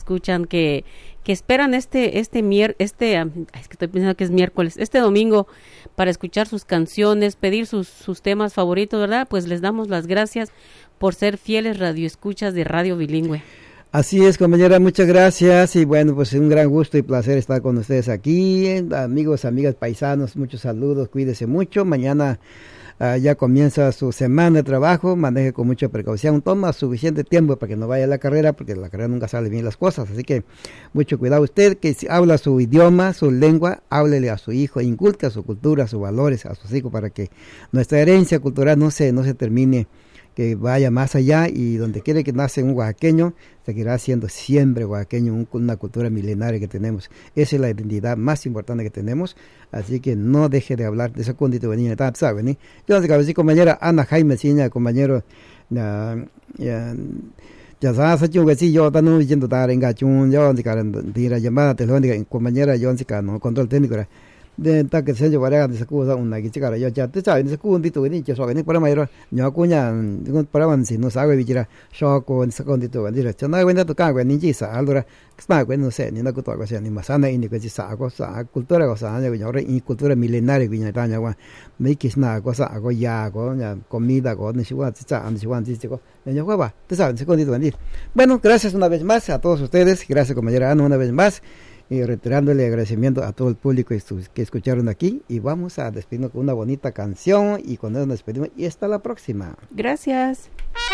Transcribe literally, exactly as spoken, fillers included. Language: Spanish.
escuchan que que esperan este este mier este es que estoy pensando que es miércoles, este domingo para escuchar sus canciones, pedir sus sus temas favoritos, ¿verdad? Pues les damos las gracias por ser fieles radioescuchas de Radio Bilingüe. Así es, compañera, muchas gracias y bueno, pues un gran gusto y placer estar con ustedes aquí, amigos, amigas, paisanos, muchos saludos, cuídese mucho, mañana uh, ya comienza su semana de trabajo, maneje con mucha precaución, toma suficiente tiempo para que no vaya a la carrera, porque en la carrera nunca salen bien las cosas, así que mucho cuidado usted, que si habla su idioma, su lengua, háblele a su hijo, inculca su cultura, sus valores a sus hijos para que nuestra herencia cultural no se, no se termine, que vaya más allá y donde quiera que nace un oaxaqueño, seguirá siendo siempre oaxaqueño, un, una cultura milenaria que tenemos. Esa es la identidad más importante que tenemos, así que no deje de hablar de esa condito de niña, ¿sabe? ¿Ni? Yo sé que compañera Ana Jaime Ciña, compañero, ya, ya, ya sabes, yo que sí, yo también diciendo estar en gachún, yo sé que la llamada telefónica, compañera, yo sé que no control técnico, de ta que se llevará de sacuda una que chicara yo ya te sabes ese cundito que ni que so que ni para mayor yo cuña para van si no sabe vigira so con ese cundito que dirá yo no cuenta tu cago ni chisa allora está que no sé ni no que todo que ni más sana y ni que sa cosa cultura cosa ya yo y cultura milenaria que ya taña wa me que es nada cosa hago ya con comida con ni siquiera está ni siquiera dice que yo va te sabes ese cundito que bueno, gracias una vez más a todos ustedes, gracias compañera Ana una vez más. Y retirándole agradecimiento a todo el público que escucharon aquí y vamos a despedirnos con una bonita canción y con eso nos despedimos y hasta la próxima. Gracias.